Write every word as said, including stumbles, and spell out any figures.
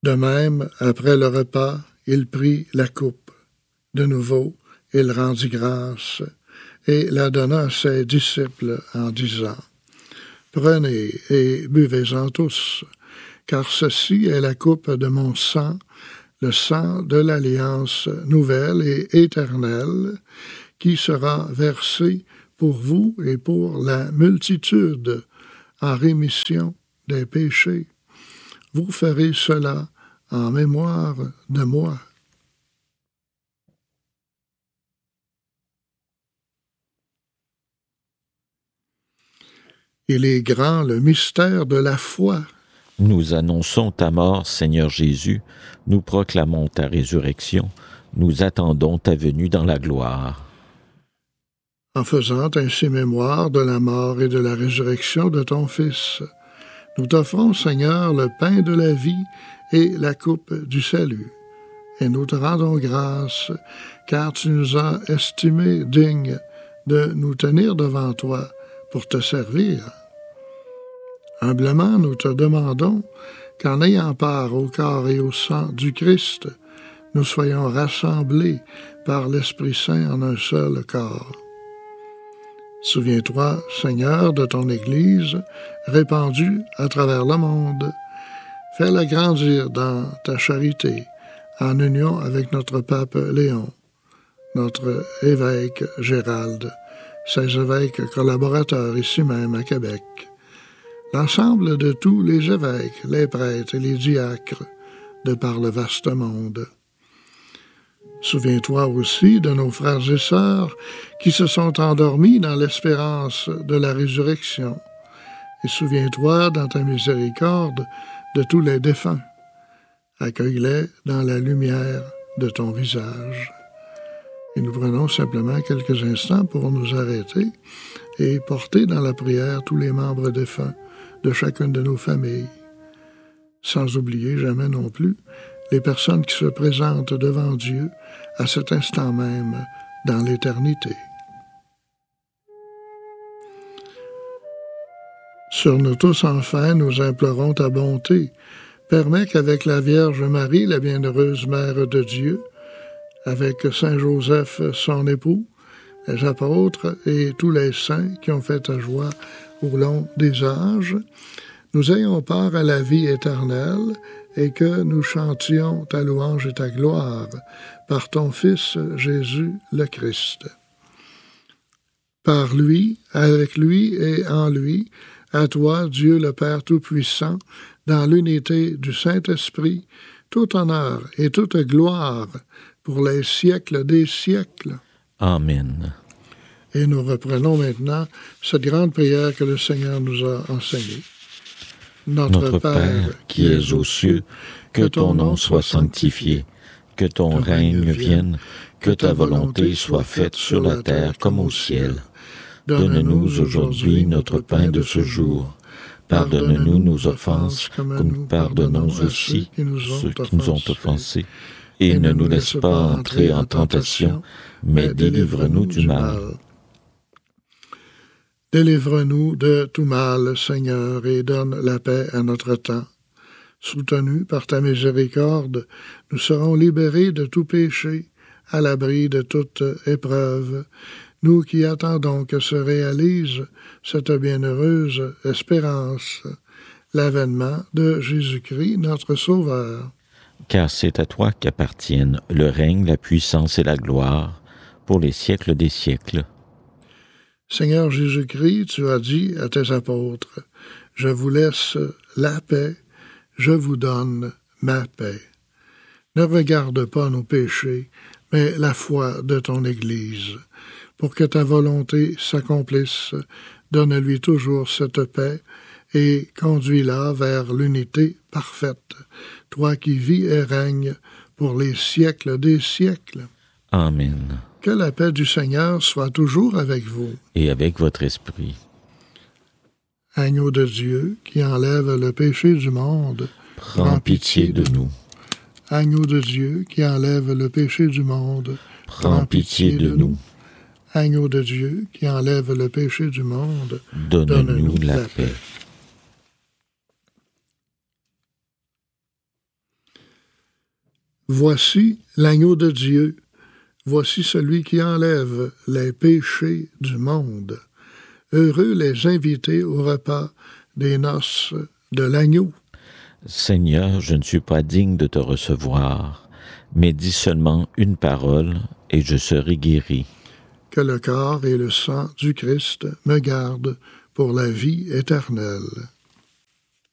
De même, après le repas, il prit la coupe. De nouveau, il rendit grâce et la donna à ses disciples en disant : « Prenez et buvez-en tous, car ceci est la coupe de mon sang, le sang de l'alliance nouvelle et éternelle, qui sera versé pour vous et pour la multitude en rémission des péchés. Vous ferez cela en mémoire de moi. » Il est grand le mystère de la foi. Nous annonçons ta mort, Seigneur Jésus, nous proclamons ta résurrection, nous attendons ta venue dans la gloire. En faisant ainsi mémoire de la mort et de la résurrection de ton Fils, nous t'offrons, Seigneur, le pain de la vie et la coupe du salut. Et nous te rendons grâce, car tu nous as estimés dignes de nous tenir devant toi pour te servir. Humblement, nous te demandons qu'en ayant part au corps et au sang du Christ, nous soyons rassemblés par l'Esprit Saint en un seul corps. Souviens-toi, Seigneur, de ton Église répandue à travers le monde. Fais-la grandir dans ta charité, en union avec notre pape Léon, notre évêque Gérald, ses évêques collaborateurs ici même à Québec, l'ensemble de tous les évêques, les prêtres et les diacres de par le vaste monde. Souviens-toi aussi de nos frères et sœurs qui se sont endormis dans l'espérance de la résurrection. Et souviens-toi, dans ta miséricorde, de tous les défunts. Accueille-les dans la lumière de ton visage. Et nous prenons simplement quelques instants pour nous arrêter et porter dans la prière tous les membres défunts de chacune de nos familles. Sans oublier jamais non plus les personnes qui se présentent devant Dieu à cet instant même dans l'éternité. Sur nous tous, enfin, nous implorons ta bonté. Permets qu'avec la Vierge Marie, la bienheureuse Mère de Dieu, avec Saint Joseph, son époux, les apôtres et tous les saints qui ont fait ta joie au long des âges, nous ayons part à la vie éternelle et que nous chantions ta louange et ta gloire par ton Fils Jésus le Christ. Par lui, avec lui et en lui, à toi, Dieu le Père Tout-Puissant, dans l'unité du Saint-Esprit, tout honneur et toute gloire pour les siècles des siècles. Amen. Et nous reprenons maintenant cette grande prière que le Seigneur nous a enseignée. Notre, Notre Père, Père, qui es aux cieux, que ton nom soit sanctifié, que ton règne vienne, que ta volonté soit faite sur la terre comme au ciel. Donne-nous aujourd'hui notre pain de ce jour. Pardonne-nous nos offenses, comme nous pardonnons aussi ceux qui nous ont offensés. Et ne nous laisse pas entrer en tentation, mais délivre-nous du mal. Délivre-nous de tout mal, Seigneur, et donne la paix à notre temps. Soutenus par ta miséricorde, nous serons libérés de tout péché, à l'abri de toute épreuve, nous qui attendons que se réalise cette bienheureuse espérance, l'avènement de Jésus-Christ, notre Sauveur. Car c'est à toi qu'appartiennent le règne, la puissance et la gloire, pour les siècles des siècles. Seigneur Jésus-Christ, tu as dit à tes apôtres, « Je vous laisse la paix, je vous donne ma paix. » Ne regarde pas nos péchés, mais la foi de ton Église. Pour que ta volonté s'accomplisse, donne-lui toujours cette paix et conduis-la vers l'unité parfaite, toi qui vis et règnes pour les siècles des siècles. Amen. Que la paix du Seigneur soit toujours avec vous. Et avec votre esprit. Agneau de Dieu, qui enlève le péché du monde, prends, prends pitié de nous. Agneau de Dieu, qui enlève le péché du monde, prends, prends pitié, pitié de, de nous. nous. Agneau de Dieu, qui enlève le péché du monde, donne-nous, donne-nous la, la paix. paix. Voici l'agneau de Dieu, voici celui qui enlève les péchés du monde. Heureux les invités au repas des noces de l'agneau. Seigneur, je ne suis pas digne de te recevoir, mais dis seulement une parole et je serai guéri. Que le corps et le sang du Christ me gardent pour la vie éternelle.